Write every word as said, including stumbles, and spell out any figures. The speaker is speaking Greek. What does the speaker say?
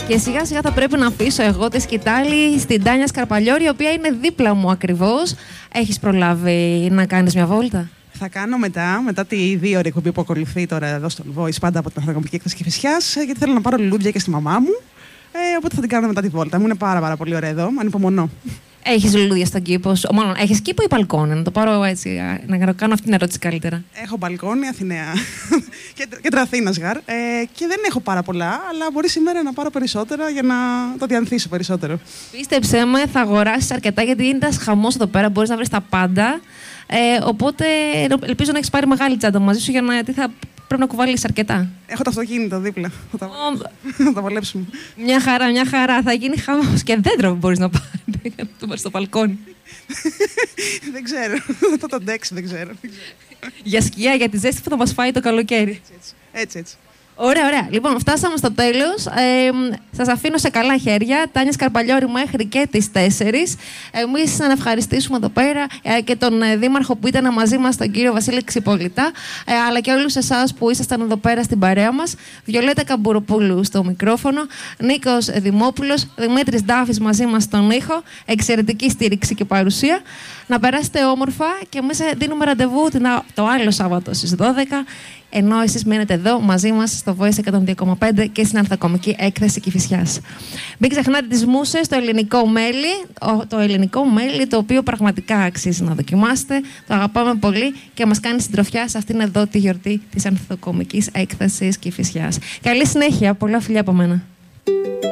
Και σιγά σιγά θα πρέπει να αφήσω εγώ τη σκητάλη στην Τάνια Σκαρπαλιώρη, η οποία είναι δίπλα μου ακριβώς. Έχεις προλάβει να κάνεις μια βόλτα? Θα κάνω μετά, μετά τη δύο ώρη εκπομπή που ακολουθεί τώρα εδώ στον Voice, πάντα από την Ανθοκομική Έκθεση Κηφισιάς, γιατί θέλω να πάρω λουλούδια και στη μαμά μου. Ε, οπότε θα την κάνω μετά τη βόλτα. Μου είναι πάρα, πάρα πολύ ωραίο εδώ. Ανυπομονώ. Έχεις λουλούδια στον κήπο? Μάλλον, έχεις κήπο ή μπαλκόνι? Να το πάρω έτσι, να κάνω αυτή την ερώτηση καλύτερα. Έχω μπαλκόνι, Αθηναία. Κέντρο Αθήνας, γαρ. Ε, και δεν έχω πάρα πολλά, αλλά μπορεί σήμερα να πάρω περισσότερα για να το διανθίσω περισσότερο. Πίστεψέ με, θα αγοράσεις αρκετά, γιατί είναι ένας χαμός εδώ πέρα. Μπορείς να βρεις τα πάντα. Ε, οπότε ελπίζω να έχεις πάρει μεγάλη τσάντα μαζί σου, για να, γιατί θα πρέπει να κουβαλείς αρκετά. Έχω το αυτοκίνητο δίπλα. Θα τα, θα τα βολέψουμε. Μια χαρά, μια χαρά. Θα γίνει χαμός. Και δέντρο μπορείς να πάρεις. Να το πάρεις στο μπαλκόνι. Δεν ξέρω. Θα το αντέξει, δεν ξέρω. Για σκιά, για τη ζέστη που θα μας φάει το καλοκαίρι. Έτσι, έτσι. έτσι, έτσι. Ωραία, ωραία. Λοιπόν, φτάσαμε στο τέλος. Ε, σας αφήνω σε καλά χέρια. Τάνια Σκαρπαλιώρη μέχρι και τις τέσσερις. Εμείς να ευχαριστήσουμε εδώ πέρα ε, και τον ε, Δήμαρχο που ήταν μαζί μας, τον κύριο Βασίλη Ξυπολιτά, ε, αλλά και όλους εσάς που ήσασταν εδώ πέρα στην παρέα μας. Βιολέτα Καμπουροπούλου στο μικρόφωνο, Νίκος Δημόπουλος, Δημήτρης Ντάφης μαζί μας στον ήχο. Εξαιρετική στήριξη και παρουσία. Να περάσετε όμορφα και εμείς δίνουμε ραντεβού το άλλο Σάββατο στις δώδεκα. Ενώ εσείς μένετε εδώ μαζί μας στο Voice εκατόν δύο κόμμα πέντε και στην Ανθοκομική Έκθεση Κηφισιάς. Μην ξεχνάτε τις μούσες, το ελληνικό μέλι, το ελληνικό μέλι το οποίο πραγματικά αξίζει να δοκιμάσετε. Το αγαπάμε πολύ και μας κάνει συντροφιά σε αυτήν εδώ τη γιορτή της Ανθοκομικής Έκθεσης Κηφισιάς. Καλή συνέχεια, πολλά φιλιά από μένα.